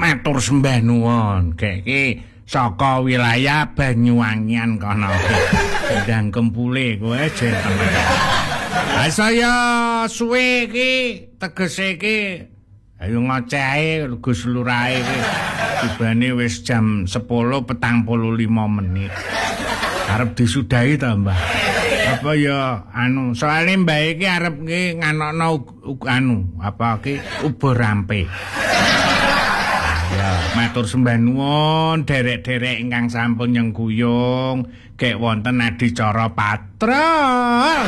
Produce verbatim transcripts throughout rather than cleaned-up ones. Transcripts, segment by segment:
matur sembah nuwun. Gek iki saka wilayah Banyuwangian kono. Ndang kempule kowe jen. Ha saya suwe iki tegese iki ayo ngocehe Gus Lurahe iki. Tibane wis jam sepuluh petang puluh lima menit. Arep disudahi ta, Mbah? Apa ya anu, soalnya Mbah iki arep nggih nganokno anu, apa iki ubur rampe. Ya, matur sembah nuwun derek-derek ingkang sampun nyengguyung gek wonten adicara patrol.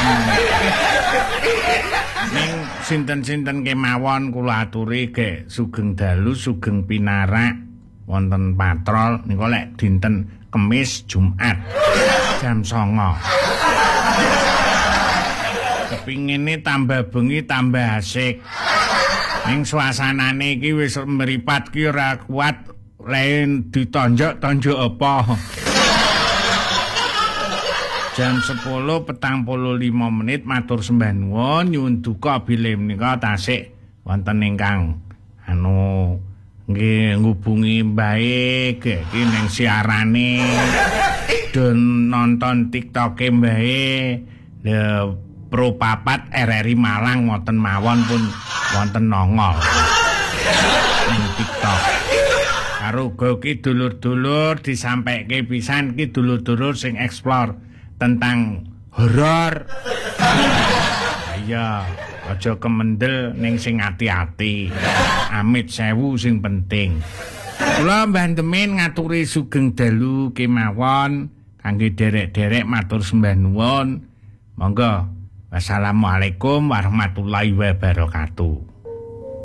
Ning sinten-sinten kemawon kula aturi gek sugeng dalu, sugeng pinarak wonten patrol nika lek dinten Kemis Jumat jam songo. Kepingine tambah bengi tambah asik. Ning suasanane iki wis mripat ki ora kuat lain ditonjok-tonjok apa. Jam sepuluh petang puluh lima menit matur sembah nuwun nyuwun duka bilih menika tasik wonten ingkang anu nggih ngubungi baik iki ning siarane don nonton TikTok-e mbae le Pro papat R R I Malang wonten mawon pun wonten nongol ning TikTok. Karo ki dulur-dulur disampaike pisan ki dulur-dulur sing explore tentang horor. Iya, aja kemendel ning sing ati-ati. Amit sewu sing penting. Kula Mbah Demin ngaturi sugeng dalu kemawon kangge derek-derek matur sembah nuwun. Monggo. Wassalamualaikum warahmatullahi wabarakatuh.